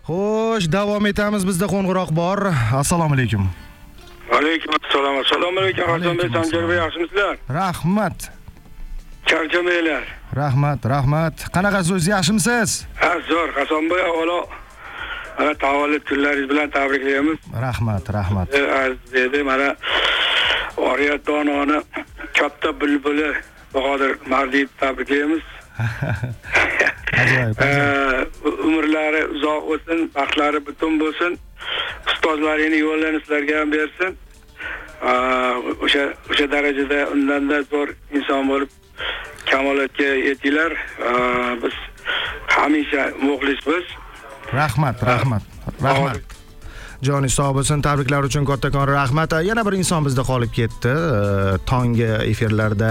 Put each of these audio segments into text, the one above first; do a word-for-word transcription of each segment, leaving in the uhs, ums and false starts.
Xo'sh, davom etamiz. Bizda qo'ng'iroq bor. Assalomu alaykum. Alaykum assalom. Assalomu alaykum. Hasanbek, Sanjarbek, yaxshimisizlar? Rahmat. Charchamanglar. Rahmat, rahmat. Qanaqasiz, o'zi yaxshimisiz? Ha, zo'r. Hasanbek, avvalo mana tavallud kunlaringiz bilan tabriklaymiz. Rahmat, rahmat. Aziz dedi, mana Oriyat dononi katta bulbuli Bahodir Mardiyev tabriklaymiz. Ajoyib. Umrlari uzoq bo'lsin, baxtlari butun bo'lsin. Ustozlarini yo'lini sizlarga ham bersin. O'sha o'sha darajada undan-da zo'r inson bo'lib kamolatga yetinglar. Biz hamisha muxlismiz. Rahmat, rahmat. Rahmat. Joni sog' bo'lsin. Tabriklar uchun kattakon rahmat. Yana bir inson bizda qolib ketdi. Tonggi efirlarda,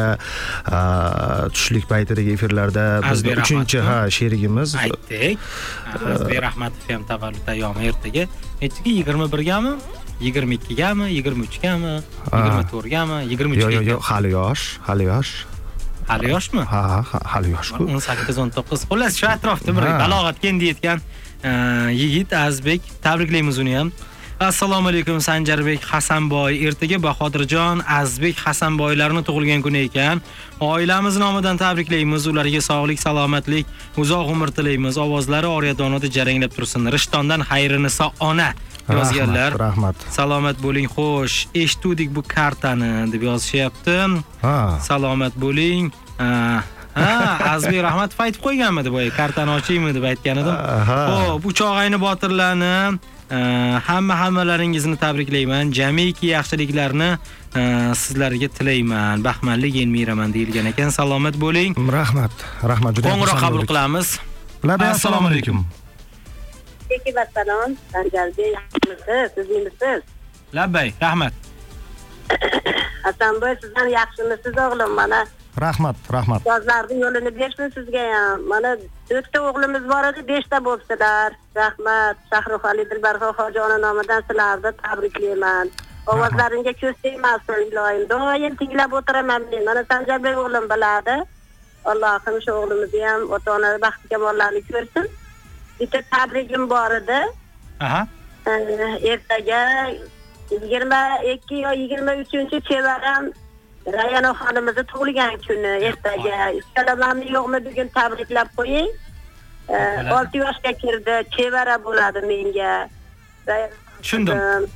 tushlik paytidagi efirlarda bizning uchinchi ha sherigimiz. Aytdik. Azbek Rahmatov ham tavallud ayyomi ertaga. Nechiga yigirma birgami? yigirma ikkigami? yigirma uchgami? yigirma to'rtgami? yigirma uchga? Yo'q, yo'q, hali yosh, hali yosh. Hali yoshmi? Ha, hali yosh-ku. o'n sakkiz o'n to'qqiz. Xullas, shu atrofda bir balog'atga endi yetgan yigit Azbek. Tabriklaymiz uni ham. Assalomu alaykum Sanjarbek Hasanboy. Ertaga Bahodirjon Azbek Hasanboylarning tug'ilgan kuni ekan. Oilamiz nomidan tabriklaymiz. Ularga sog'lik, salomatlik, uzoq umr tilaymiz. Ovozlari Oriyadonada jaranglab tursin. Rishtondan Xayriniso ona yozganlar. Rahmat. Salomat bo'ling. Xo'sh, eshitdik bu kartani deb yozishyapti. Ha. Salomat bo'ling. Ha, Azbek Rahmatov aytib qo'yganmidi boya kartani ochaymi deb aytgan edim. Xo'p, Uchog'ayni botirlarni hamma hammalaringizni tabriklayman. Jamiki yaxshiliklarni sizlarga tilayman. Baxtmanlik elmiraman deyilgan ekan. Salomat bo'ling. Rahmat. Rahmat. Juda qo'ng'iroq qabul qilamiz. Assalomu alaykum. Alaykum assalom. Sanjarbek, yaxshimisiz? Sizmisiz? Labbay, rahmat. Hasanboy, sizdan yaxshimisiz o'g'lim? Mana Rahmat, rahmat. Ustozlarning yo'lini bersin sizga ham. Mana to'rtta o'g'limiz bor edi, beshta bo'libsizlar. Rahmat. Shahrixoli Dilbarxo Xo'jona nomidan sizlarni tabriklayman. Ovozlaringga ko'z tegmasin, iloyim. Doim tinglab o'tiraman men. Mana Sanjarbek o'g'lim biladi. Allohim shu o'g'limizni ham ota-ona baxti kamollarni ko'rsin. Bitta tabrikim bor edi. Aha. Ertaga yigirma ikki yo yigirma uchinchi chevaram Rayana xonimizni tug'ilgan kuni ertaga. Assalomu yo'qmi bugun tabriklab qo'ying. olti yoshga kirdi, chevara bo'ladi menga. Tushundim.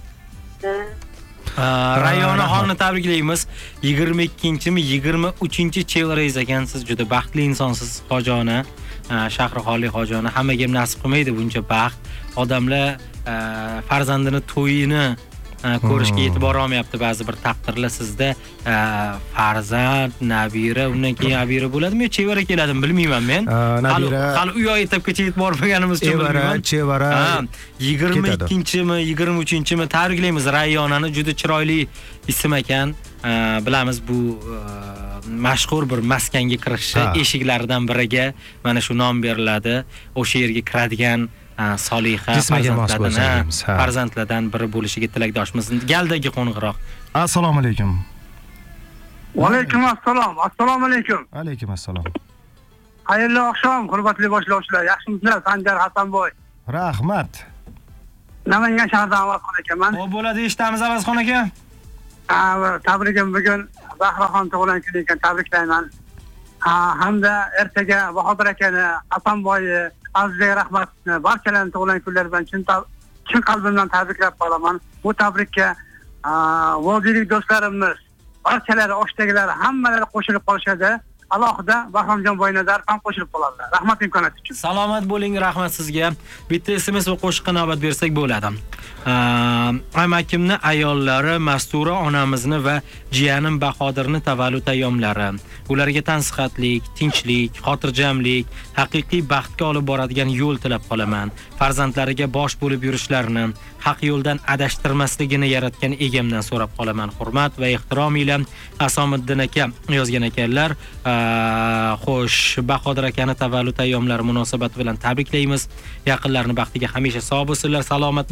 Rayona xonni tabriklaymiz. yigirma ikkinchimi, yigirma uchinchi chevarangiz ekansiz. Juda baxtli insonsiz, Xojona. Shahrixoli Xojona. Hammaga nasib qilmaydi buncha baxt. Odamlar farzandini to'yini ko'rishga e'tibor olmayapti ba'zi bir taqdirlar. Sizda farzand, nabira, undan keyin abira bo'ladimi, chevara keladimi bilmayman men. Nabira hali u yoq etibgacha yetib bormaganimiz uchun bilmayman. Chevara, yigirma ikkinchimi, yigirma uchinchimi tabriklaymiz. Rayonani juda chiroyli ism ekan. Bilamiz bu mashhur bir maskanga kirishi eshiklaridan biriga mana shu nom beriladi. O'sha yerga kiradigan Soliha farzandlardan farzandlardan biri bo'lishiga tilakdoshmiz. Galdagi qo'ng'iroq. Assalomu alaykum. Va alaykum assalom. Assalomu alaykum. Alaykum assalom. Xayrli oqshom, hurmatli boshlovchilar. Yaxshimisizlar, Sanjar Hasanboy? Rahmat. Namangan shahridan Avazxon akaman. Xo'p, bo'ladi, eshitamiz Avazxon aka. Ha, tabrikim bugun Bahroxon tug'ilgan kuni ekan, tabriklayman. Ha, hamda ertaga Bahodir akani, Hasanboyni, Azizga rahmat, barchalarning tug'ilgan kunlari bilan chin chin qalbimdan tabriklab qolaman. Bu tabrikka vodiylik do'stlarimiz, barchalari, oshdagilar, hammalari qo'shilib qolishadi. Alohida Bahromjon Boynazarov ham qo'shilib qoladi. Rahmat imkoniyati uchun. Salomat bo'ling, rahmat sizga. Bitta S M S va qo'shiqqa navbat bersak bo'ladi. Amakimni ayollari Mastura onamizni va jiyanim Bahodirni tavallud ayyomlari. Ularga tansihatlik, tinchlik, xotirjamlik, haqiqiy baxtga olib boradigan yo'l tilab qolaman. Farzandlariga bosh bo'lib yurishlarini, haq yo'ldan adashtirmasligini yaratgan egamdan so'rab qolaman. Hurmat va ehtirom ila Asomiddin aka yozgan ekanlar. Xo'sh, Bahodir akani tavallud ayyomlari munosabati bilan tabriklaymiz. Yaqinlarning baxtiga hamisha sog' bo'lsinlar, salomat bo'lsinlar.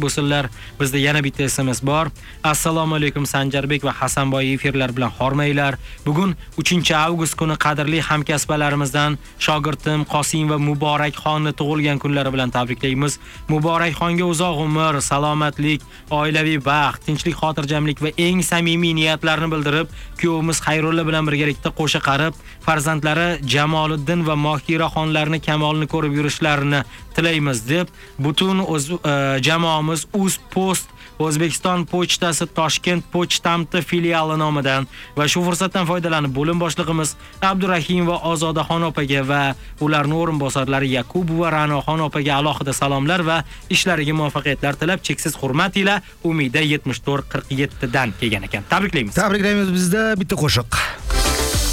qilinglar. Bizda yana bitta S M S bor. Assalomu alaykum Sanjarbek va Hasanboy efirlar bilan hormanglar. Bugun uchinchi avgust kuni qadrli hamkasblarimizdan shogirdim Qosim va Muborakxonni tug'ilgan kunlari bilan tabriklaymiz. Muborakxonga uzoq umr, salomatlik, oilaviy baxt, tinchlik, xotirjamlik va eng samimiy niyatlarni bildirib, kuyovimiz Xayrulla bilan birgalikda qo'sha qarib, farzandlari Jamoliddin va Mohiraxonlarni kamolini ko'rib yurishlarini tilaymiz deb butun o'z jamoamiz Uz Post O'zbekiston pochtasi Toshkent pochtamti filiali nomidan va shu fursatdan foydalanib bo'lim boshlig'imiz Abdurahim va Ozodaxon opaga va ularning o'rinbosarlari Yakub va Ra'noxon opaga alohida salomlar va ishlariga muvaffaqiyatlar tilab, cheksiz hurmat ila Umida yetmish to'rt qirq yetti dan kelgan ekan. Tabriklaymiz. Tabriklaymiz. Bizda bitta qo'shiq.